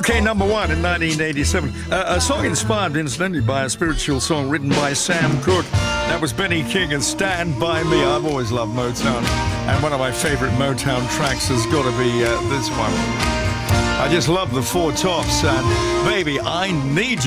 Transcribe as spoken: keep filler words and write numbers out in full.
K number one in nineteen eighty-seven. Uh, a song inspired, incidentally, by a spiritual song written by Sam Cooke. That was Benny King and Stand By Me. I've always loved Motown. And one of my favorite Motown tracks has got to be uh, this one. I just love the Four Tops. And, baby, I need you.